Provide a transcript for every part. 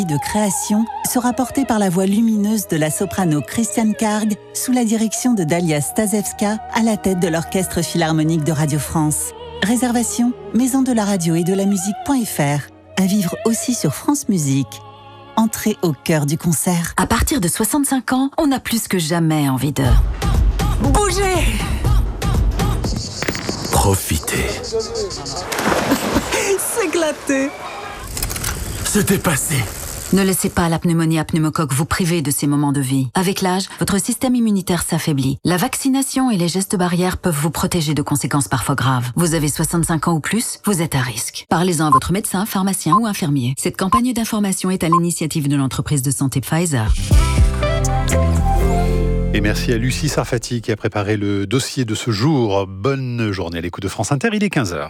de création sera porté par la voix lumineuse de la soprano Christiane Karg sous la direction de Dalia Stasevska à la tête de l'Orchestre Philharmonique de Radio France. Réservation maison de la radio et de la musique.fr. À vivre aussi sur France Musique. Entrez au cœur du concert. À partir de 65 ans, on a plus que jamais envie de bouger. Profitez. S'éclater. Se dépasser. Ne laissez pas la pneumonie à pneumocoque vous priver de ces moments de vie. Avec l'âge, votre système immunitaire s'affaiblit. La vaccination et les gestes barrières peuvent vous protéger de conséquences parfois graves. Vous avez 65 ans ou plus, vous êtes à risque. Parlez-en à votre médecin, pharmacien ou infirmier. Cette campagne d'information est à l'initiative de l'entreprise de santé Pfizer. Et merci à Lucie Sarfati qui a préparé le dossier de ce jour. Bonne journée à l'écoute de France Inter, il est 15h.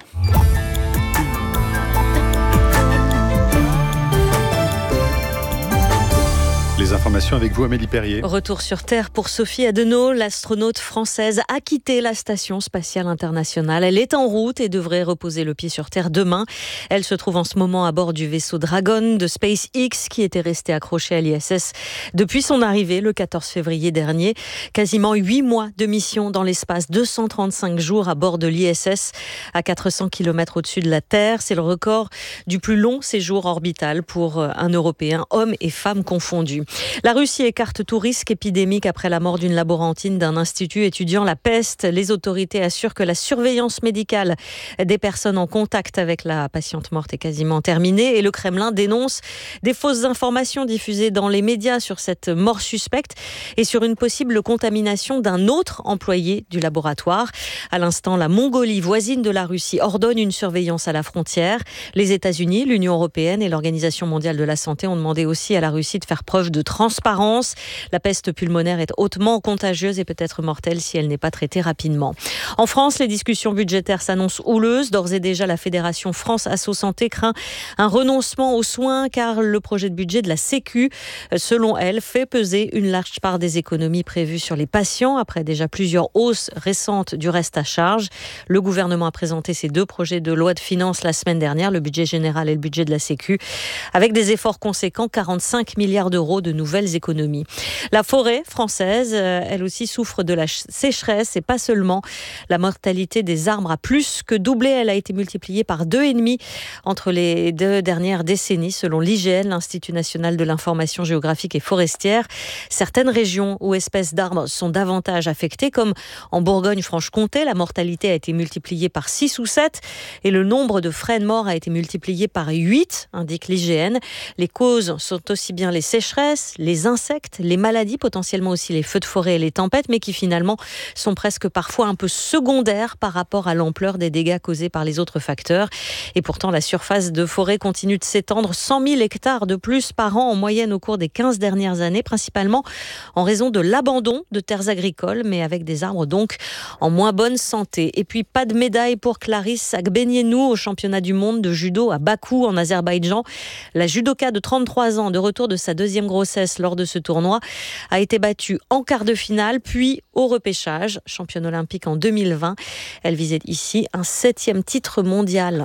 Les informations avec vous, Amélie Perrier. Retour sur Terre pour Sophie Adenau. L'astronaute française a quitté la Station spatiale internationale. Elle est en route et devrait reposer le pied sur Terre demain. Elle se trouve en ce moment à bord du vaisseau Dragon de SpaceX qui était resté accroché à l'ISS depuis son arrivée le 14 février dernier. Quasiment 8 mois de mission dans l'espace, 235 jours à bord de l'ISS à 400 km au-dessus de la Terre. C'est le record du plus long séjour orbital pour un Européen, hommes et femmes confondus. La Russie écarte tout risque épidémique après la mort d'une laborantine d'un institut étudiant la peste. Les autorités assurent que la surveillance médicale des personnes en contact avec la patiente morte est quasiment terminée et le Kremlin dénonce des fausses informations diffusées dans les médias sur cette mort suspecte et sur une possible contamination d'un autre employé du laboratoire. À l'instant, la Mongolie, voisine de la Russie, ordonne une surveillance à la frontière. Les États-Unis, l'Union européenne et l'Organisation mondiale de la santé ont demandé aussi à la Russie de faire preuve de transparence. La peste pulmonaire est hautement contagieuse et peut être mortelle si elle n'est pas traitée rapidement. En France, les discussions budgétaires s'annoncent houleuses. D'ores et déjà, la Fédération France Asso Santé craint un renoncement aux soins car le projet de budget de la Sécu, selon elle, fait peser une large part des économies prévues sur les patients après déjà plusieurs hausses récentes du reste à charge. Le gouvernement a présenté ses deux projets de loi de finances la semaine dernière, le budget général et le budget de la Sécu, avec des efforts conséquents, 45 milliards d'euros de nouvelles économies. La forêt française, elle aussi souffre de la sécheresse et pas seulement. La mortalité des arbres a plus que doublé. Elle a été multipliée par 2,5 entre les 2 dernières décennies, selon l'IGN, l'Institut national de l'information géographique et forestière. Certaines régions ou espèces d'arbres sont davantage affectées, comme en Bourgogne-Franche-Comté. La mortalité a été multipliée par 6 ou 7 et le nombre de frênes morts a été multiplié par 8, indique l'IGN. Les causes sont aussi bien les sécheresses, les insectes, les maladies, potentiellement aussi les feux de forêt et les tempêtes, mais qui finalement sont presque parfois un peu secondaires par rapport à l'ampleur des dégâts causés par les autres facteurs. Et pourtant, la surface de forêt continue de s'étendre, 100 000 hectares de plus par an en moyenne au cours des 15 dernières années, principalement en raison de l'abandon de terres agricoles, mais avec des arbres donc en moins bonne santé. Et puis, pas de médaille pour Clarisse Agbenienou au championnat du monde de judo à Bakou, en Azerbaïdjan. La judoka de 33 ans, de retour de sa deuxième grossesse lors de ce tournoi, a été battue en quart de finale, puis au repêchage. Championne olympique en 2020, elle visait ici un 7e titre mondial.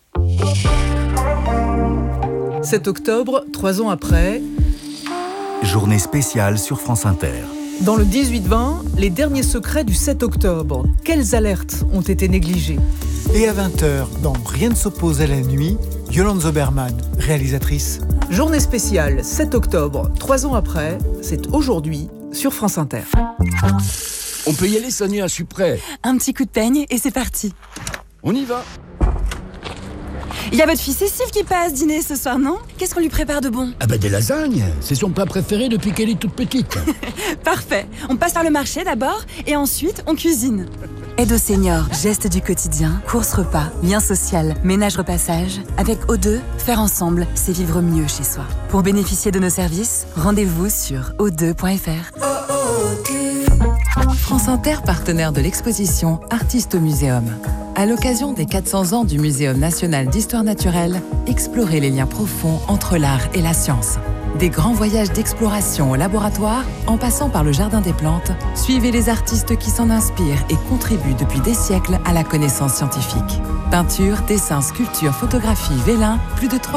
7 octobre, 3 ans après. Journée spéciale sur France Inter. Dans le 18-20, les derniers secrets du 7 octobre. Quelles alertes ont été négligées ? Et à 20h, dans Rien ne s'oppose à la nuit, Yolande Zoberman, réalisatrice. Journée spéciale, 7 octobre, 3 ans après, c'est aujourd'hui sur France Inter. On peut y aller, Sonia, je suis prêt. Un petit coup de peigne et c'est parti. On y va. Il y a votre fille Cécile qui passe dîner ce soir, non ? Qu'est-ce qu'on lui prépare de bon ? Ah bah des lasagnes, c'est son plat préféré depuis qu'elle est toute petite. Parfait, on passe par le marché d'abord et ensuite on cuisine. Aide aux seniors, gestes du quotidien, courses repas, lien social, ménage repassage. Avec O2, faire ensemble, c'est vivre mieux chez soi. Pour bénéficier de nos services, rendez-vous sur o2.fr. France Inter, partenaire de l'exposition Artistes au Muséum. À l'occasion des 400 ans du Muséum national d'histoire naturelle, explorez les liens profonds entre l'art et la science. Des grands voyages d'exploration au laboratoire, en passant par le Jardin des plantes, suivez les artistes qui s'en inspirent et contribuent depuis des siècles à la connaissance scientifique. Peinture, dessin, sculpture, photographie, vélin, plus de